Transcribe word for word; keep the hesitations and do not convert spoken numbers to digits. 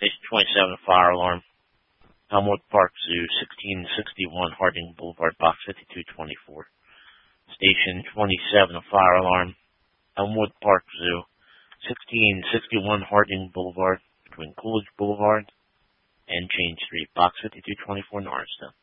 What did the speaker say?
Station twenty-seven, fire alarm. Elmwood Park Zoo, sixteen sixty-one Harding Boulevard, box fifty-two twenty-four. Station twenty-seven, fire alarm. Elmwood Park Zoo, sixteen sixty-one Harding Boulevard, between Coolidge Boulevard and Chain Street, box fifty-two twenty-four, Norristown.